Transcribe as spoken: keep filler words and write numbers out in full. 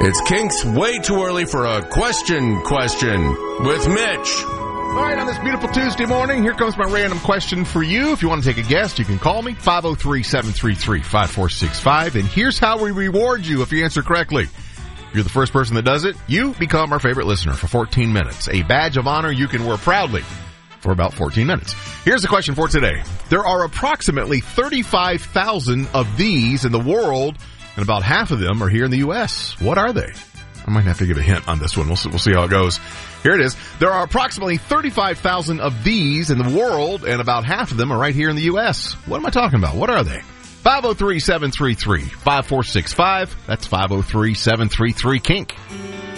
It's Kink's way too early for a question question with Mitch. All right, on this beautiful Tuesday morning, here comes my random question for you. If you want to take a guess, you can call me, five oh three, seven three three, five four six five. And here's how we reward you if you answer correctly. If you're the first person that does it, you become our favorite listener for fourteen minutes. A badge of honor you can wear proudly for about fourteen minutes. Here's the question for today. There are approximately thirty-five thousand of these in the world, and about half of them are here in the U S. What are they? I might have to give a hint on this one. We'll see, we'll see how it goes. Here it is. There are approximately thirty-five thousand of these in the world, and about half of them are right here in the U S. What am I talking about? What are they? five oh three, seven three three, five four six five. That's five oh three, seven three three, KINK.